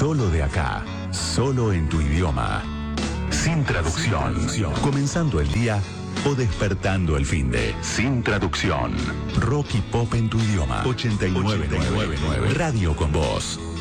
Solo de acá, solo en tu idioma. Sin traducción. Comenzando el día o despertando el finde. Sin traducción. Rock y pop en tu idioma. 89.9. Radio con Voz.